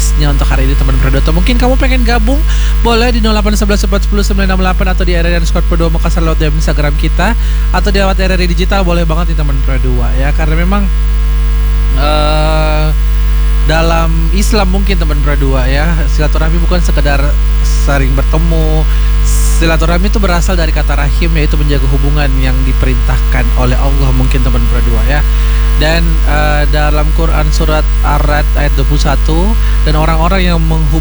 podcastnya untuk hari ini teman Prado. Atau mungkin kamu pengen gabung, boleh di 0811 410 968 atau di RRI_Pro2 Makassar lewat DM Instagram kita, atau di lewat RRI Digital boleh banget nih teman Prado ya. Karena memang dalam Islam mungkin teman Prado ya, silaturahmi bukan sekedar sering bertemu. Silaturahmi itu berasal dari kata rahim, yaitu menjaga hubungan yang diperintahkan oleh Allah mungkin teman Pro 2 ya. Dan dalam Quran surat Ar-Ra'd ayat 21, dan orang-orang yang menghubungi